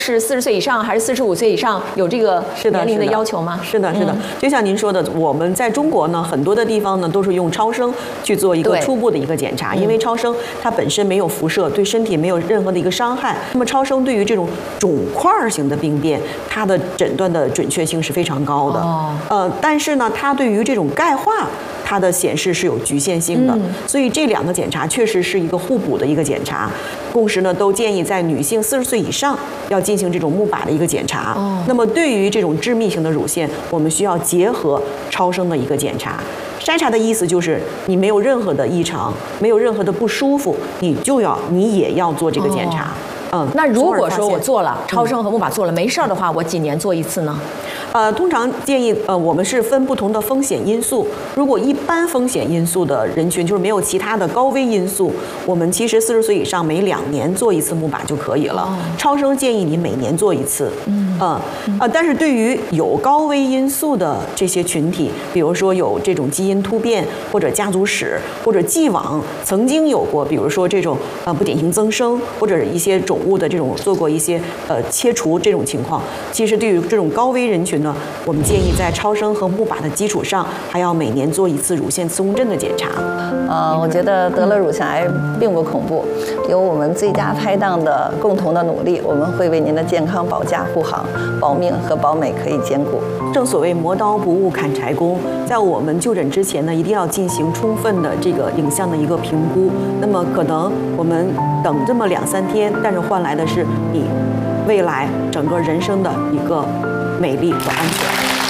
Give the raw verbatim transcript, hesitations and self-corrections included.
是四十岁以上还是四十五岁以上有这个年龄的要求吗？ 是的，是的。就像您说的，我们在中国呢，很多的地方呢都是用超声去做一个初步的一个检查，因为超声它本身没有辐射，对身体没有任何的一个伤害。那么超声对于这种肿块型的病变，它的诊断的准确性是非常高的。哦。呃，但是呢，它对于这种钙化，它的显示是有局限性的。嗯。所以这两个检查确实是一个互补的一个检查。共识呢，都建议在女性四十岁以上要进行这种钼靶的一个检查。哦。那么对于这种致密型的乳腺，我们需要结合超声的一个检查。筛查的意思就是你没有任何的异常，没有任何的不舒服，你就要你也要做这个检查。 哦、嗯。那如果说我做了超声和钼靶做了没事儿的话，我几年做一次呢？ 呃，通常建议呃，我们是分不同的风险因素。如果一般风险因素的人群，就是没有其他的高危因素，我们其实四十岁以上每两年做一次钼靶就可以了。哦、超声建议你每年做一次。嗯。呃呃，但是对于有高危因素的这些群体，比如说有这种基因突变或者家族史，或者既往曾经有过，比如说这种呃不典型增生或者一些肿物的这种做过一些呃切除这种情况，其实对于这种高危人群呢，我们建议在超声和钼靶的基础上，还要每年做一次乳腺磁共振的检查。 呃，我觉得得了乳腺癌并不恐怖，有我们最佳拍档的共同的努力，我们会为您的健康保驾护航，保命和保美可以兼顾。 正所谓磨刀不误砍柴工，在我们就诊之前呢，一定要进行充分的这个影像的一个评估。那么可能我们等这么两三天，但是换来的是你未来整个人生的一个美丽和安全。